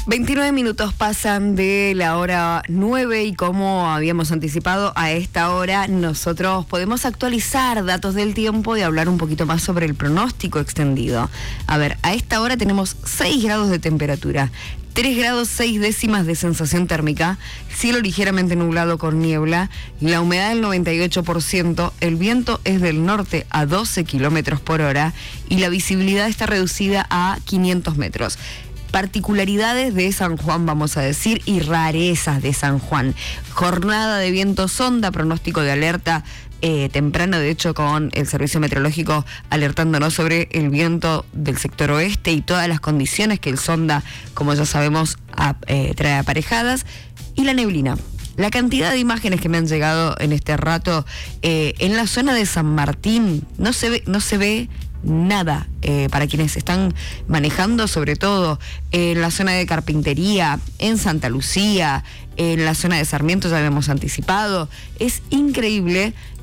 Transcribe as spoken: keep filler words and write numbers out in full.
veintinueve minutos pasan de la hora nueve y como habíamos anticipado, a esta hora nosotros podemos actualizar datos del tiempo y hablar un poquito más sobre el pronóstico extendido. A ver, a esta hora tenemos seis grados de temperatura, tres grados seis décimas de sensación térmica, cielo ligeramente nublado con niebla, la humedad del noventa y ocho por ciento, el viento es del norte a doce kilómetros por hora y la visibilidad está reducida a quinientos metros. Particularidades de San Juan, vamos a decir, y rarezas de San Juan. Jornada de viento sonda, pronóstico de alerta eh, temprano, de hecho, con el servicio meteorológico alertándonos sobre el viento del sector oeste y todas las condiciones que el sonda, como ya sabemos, a, eh, trae aparejadas. Y la neblina. La cantidad de imágenes que me han llegado en este rato, eh, en la zona de San Martín, no se ve, no se ve nada, eh, para quienes están manejando, sobre todo en la zona de Carpintería, en Santa Lucía, en la zona de Sarmiento, ya habíamos anticipado. Es increíble